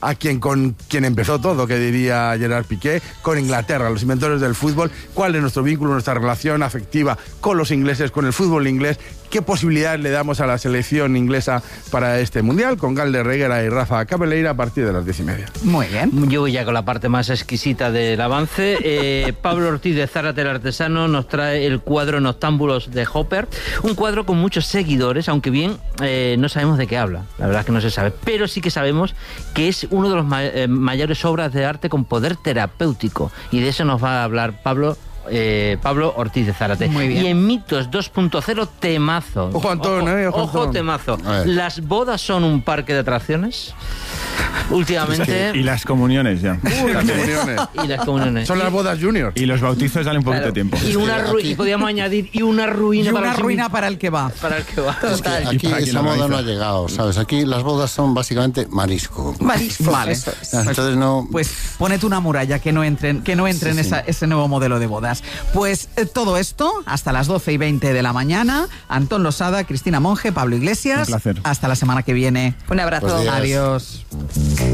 con quien empezó todo, que diría Gerard Piqué, con Inglaterra, los inventores del fútbol. ¿Cuál es nuestro vínculo, nuestra relación afectiva con los ingleses, con el fútbol inglés? ¿Qué posibilidades le damos a la selección inglesa para este Mundial? Con Galder Reguera y Rafa Cabeleira a partir de las 10:30. Muy bien. Yo voy ya con la parte más exquisita del avance. Pablo Ortiz de Zárate el Artesano nos trae el cuadro Noctámbulos de Hopper. Un cuadro con muchos seguidores, aunque bien no sabemos de qué habla. La verdad es que no se sabe. Pero sí que sabemos que es uno de los mayores obras de arte con poder terapéutico. Y de eso nos va a hablar Pablo Ortiz de Zárate. Muy bien. Y en Mitos 2.0, temazo. Ojo, Antón, ojo, temazo. ¿Las bodas son un parque de atracciones? Últimamente. Y las comuniones ya. Y las comuniones. Son las bodas junior. Y los bautizos dale un poquito de tiempo. Y podríamos añadir una ruina, para el que va. Para el que va. Es que aquí esa moda no ha llegado, ¿sabes? Aquí las bodas son básicamente marisco. Marisco. Vale. Entonces no. Pues ponete una muralla que no entren ese nuevo modelo de bodas. Pues todo esto hasta las 12:20 de la mañana. Antón Losada, Cristina Monge, Pablo Iglesias. Un placer. Hasta la semana que viene. Un abrazo. Pues adiós.